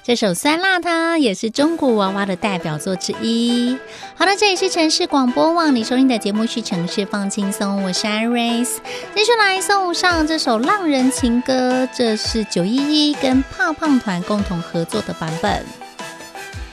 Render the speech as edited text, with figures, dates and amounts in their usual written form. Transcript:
这首酸辣汤也是中国娃娃的代表作之一。好的，这里是城市广播网，你收听的节目是城市放轻松，我是 Iris。接下来送上这首浪人情歌，这是911跟胖胖团共同合作的版本。